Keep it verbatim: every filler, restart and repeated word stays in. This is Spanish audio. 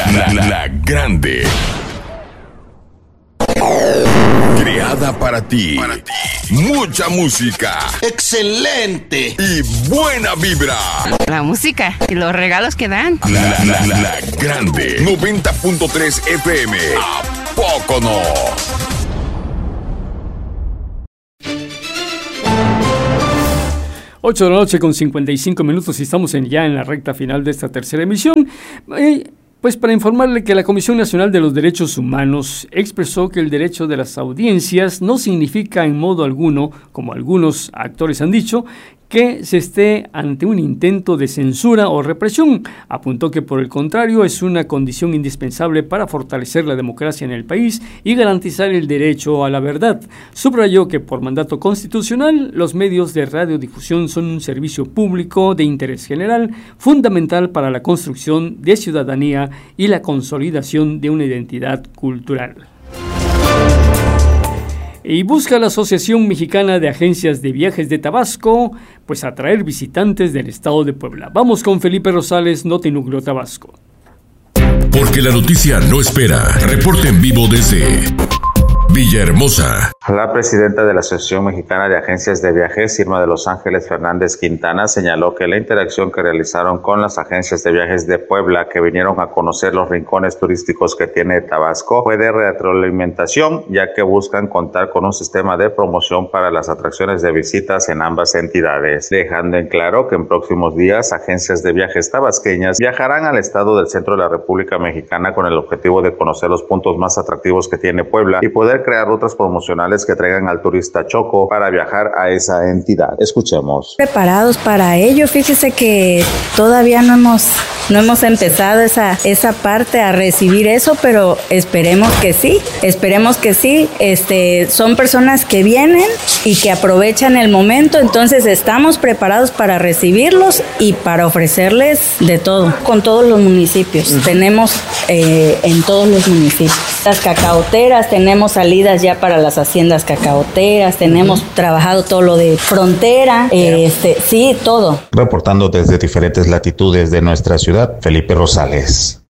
La, la, la grande. Creada para ti. para ti. Mucha música. ¡Excelente! Y buena vibra. La música y los regalos que dan. La, la, la, la, la grande. noventa punto tres F M. ¿A poco no? ocho de la noche con cincuenta y cinco minutos y estamos en, ya en la recta final de esta tercera emisión. Eh, pues para informarle que la Comisión Nacional de los Derechos Humanos expresó que el derecho de las audiencias no significa en modo alguno, como algunos actores han dicho, que se esté ante un intento de censura o represión. Apuntó que por el contrario es una condición indispensable para fortalecer la democracia en el país y garantizar el derecho a la verdad. Subrayó que por mandato constitucional los medios de radiodifusión son un servicio público de interés general fundamental para la construcción de ciudadanía y la consolidación de una identidad cultural. Y busca la Asociación Mexicana de Agencias de Viajes de Tabasco, pues atraer visitantes del estado de Puebla. Vamos con Felipe Rosales, Notinúcleo Tabasco. Porque la noticia no espera. Reporte en vivo desde Villahermosa. La presidenta de la Asociación Mexicana de Agencias de Viajes, Irma de Los Ángeles Fernández Quintana, señaló que la interacción que realizaron con las agencias de viajes de Puebla, que vinieron a conocer los rincones turísticos que tiene Tabasco, fue de retroalimentación, ya que buscan contar con un sistema de promoción para las atracciones de visitas en ambas entidades, dejando en claro que en próximos días agencias de viajes tabasqueñas viajarán al estado del centro de la República Mexicana con el objetivo de conocer los puntos más atractivos que tiene Puebla y poder crear rutas promocionales que traigan al turista choco para viajar a esa entidad. Escuchemos. Preparados para ello, fíjese que todavía no hemos no hemos empezado esa esa parte a recibir eso, pero esperemos que sí, esperemos que sí. Este, son personas que vienen y que aprovechan el momento, entonces estamos preparados para recibirlos y para ofrecerles de todo, con todos los municipios. Uh-huh. Tenemos eh, en todos los municipios. Las cacaoteras, tenemos salidas ya para las haciendas cacaoteras, tenemos uh-huh. trabajado todo lo de frontera, eh, este, sí, todo. Reportando desde diferentes latitudes de nuestra ciudad, Felipe Rosales.